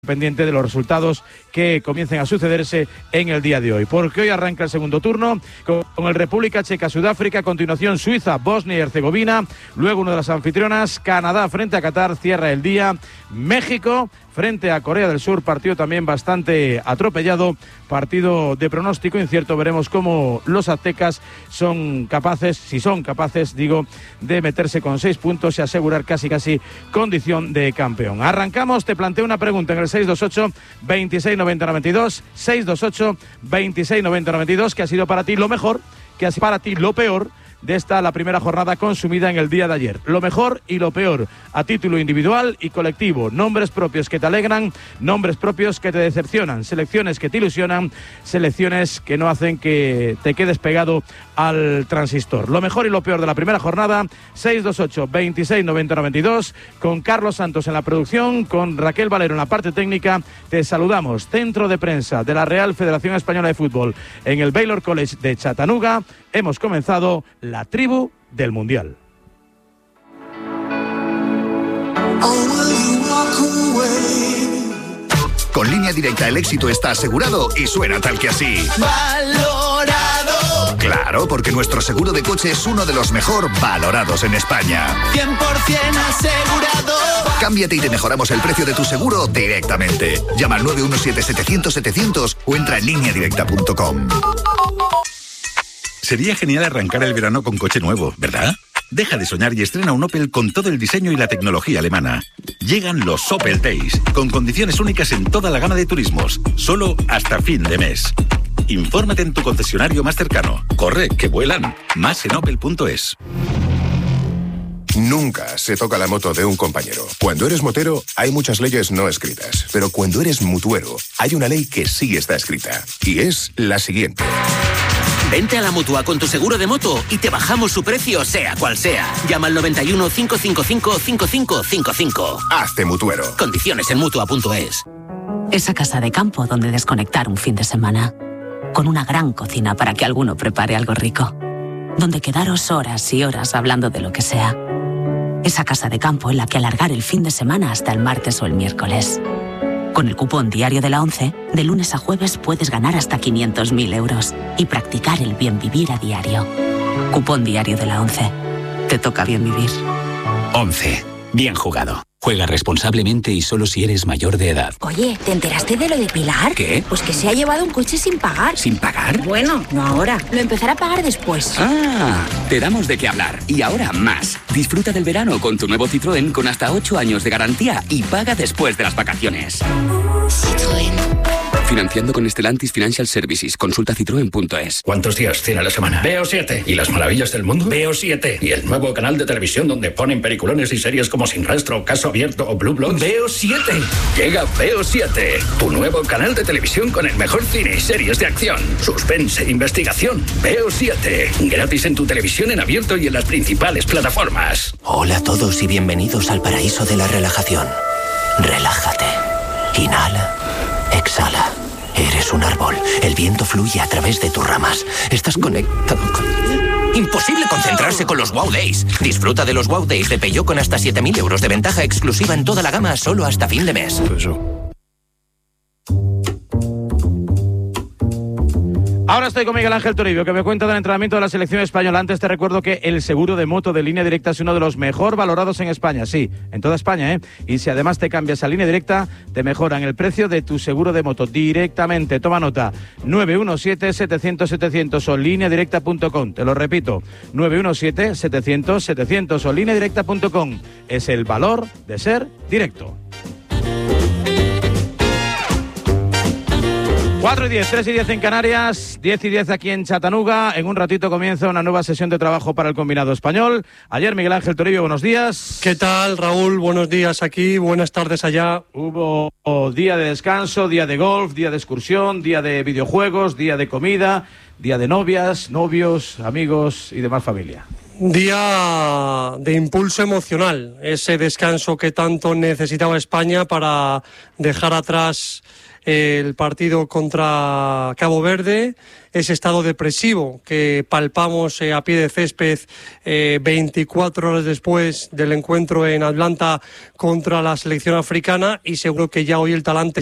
pendiente de los resultados que comiencen a sucederse en el día de hoy, porque hoy arranca el segundo turno con el República Checa, Sudáfrica, a continuación Suiza, Bosnia y Herzegovina, luego una de las anfitrionas, Canadá frente a Qatar, cierra el día, México frente a Corea del Sur, partido también bastante atropellado, partido de pronóstico incierto. Veremos cómo los aztecas son capaces, si son capaces, de meterse con 6 puntos y asegurar casi condición de campeón. Arrancamos, te planteo una pregunta en el 628 26 90 92, 628 26 90 92, que ha sido para ti lo mejor, que ha sido para ti lo peor de la primera jornada consumida en el día de ayer. Lo mejor y lo peor, a título individual y colectivo. Nombres propios que te alegran, nombres propios que te decepcionan, selecciones que te ilusionan, selecciones que no hacen que te quedes pegado al transistor. Lo mejor y lo peor de la primera jornada, 628 26 90 92, con Carlos Santos en la producción, con Raquel Valero en la parte técnica. Te saludamos, centro de prensa de la Real Federación Española de Fútbol, en el Baylor College de Chattanooga. Hemos comenzado la tribu del Mundial. Con Línea Directa el éxito está asegurado y suena tal que así. ¡Valorado! Claro, porque nuestro seguro de coche es uno de los mejor valorados en España. 100% asegurado. Cámbiate y te mejoramos el precio de tu seguro directamente. Llama al 917-700-700 o entra en lineadirecta.com. Sería genial arrancar el verano con coche nuevo, ¿verdad? Deja de soñar y estrena un Opel con todo el diseño y la tecnología alemana. Llegan los Opel Days, con condiciones únicas en toda la gama de turismos, solo hasta fin de mes. Infórmate en tu concesionario más cercano. Corre, que vuelan. Más en opel.es. Nunca se toca la moto de un compañero. Cuando eres motero, hay muchas leyes no escritas. Pero cuando eres mutuero, hay una ley que sí está escrita. Y es la siguiente. Vente a la Mutua con tu seguro de moto y te bajamos su precio, sea cual sea. Llama al 91 555 5555. Hazte mutuero. Condiciones en Mutua.es. Esa casa de campo donde desconectar un fin de semana. Con una gran cocina para que alguno prepare algo rico. Donde quedaros horas y horas hablando de lo que sea. Esa casa de campo en la que alargar el fin de semana hasta el martes o el miércoles. Con el cupón diario de la ONCE, de lunes a jueves puedes ganar hasta 500.000 euros y practicar el bien vivir a diario. Cupón diario de la ONCE. Te toca bien vivir. ONCE. Bien jugado. Juega responsablemente y solo si eres mayor de edad. Oye, ¿te enteraste de lo de Pilar? ¿Qué? Pues que se ha llevado un coche sin pagar. ¿Sin pagar? Bueno, no ahora. Lo empezará a pagar después. Ah, te damos de qué hablar. Y ahora más. Disfruta del verano con tu nuevo Citroën con hasta 8 años de garantía y paga después de las vacaciones. Citroën. Financiando con Stellantis Financial Services. Consulta citroen.es. ¿Cuántos días tiene la semana? Veo 7. ¿Y las maravillas del mundo? Veo 7. ¿Y el nuevo canal de televisión donde ponen peliculones y series como Sin Rastro, Caso Abierto o Blue Bloods? Veo 7. Llega Veo 7. Tu nuevo canal de televisión con el mejor cine y series de acción, suspense, investigación. Veo 7. Gratis en tu televisión en abierto y en las principales plataformas. Hola a todos y bienvenidos al paraíso de la relajación. Relájate. Inhala. Exhala. Eres un árbol. El viento fluye a través de tus ramas. Estás conectado con... Imposible concentrarse con los Wow Days. Disfruta de los Wow Days de Peugeot con hasta 7.000 euros de ventaja exclusiva en toda la gama solo hasta fin de mes. Ahora estoy con Miguel Ángel Toribio, que me cuenta del entrenamiento de la selección española. Antes te recuerdo que el seguro de moto de Línea Directa es uno de los mejor valorados en España, sí, en toda España, ¿eh? Y si además te cambias a Línea Directa, te mejoran el precio de tu seguro de moto directamente. Toma nota, 917-700-700 o lineadirecta.com. Te lo repito, 917-700-700 o lineadirecta.com. Es el valor de ser directo. 4 y 10, 3 y 10 en Canarias, 10 y 10 aquí en Chattanooga. En un ratito comienza una nueva sesión de trabajo para el combinado español. Ayer Miguel Ángel Toribio, buenos días. ¿Qué tal, Raúl? Buenos días aquí, buenas tardes allá. Hubo día de descanso, día de golf, día de excursión, día de videojuegos, día de comida, día de novias, novios, amigos y demás familia. Día de impulso emocional, ese descanso que tanto necesitaba España para dejar atrás el partido contra Cabo Verde, ese estado depresivo que palpamos a pie de césped 24 horas después del encuentro en Atlanta contra la selección africana, y seguro que ya hoy el talante